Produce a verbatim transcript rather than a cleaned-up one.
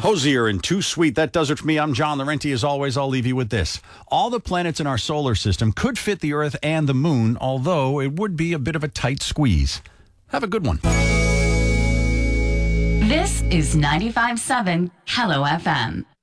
Cozier and too sweet. That does it for me. I'm John Laurenti. As always, I'll leave you with this. All the planets in our solar system could fit the Earth and the Moon, although it would be a bit of a tight squeeze. Have a good one. This is ninety-five point seven Hello F M.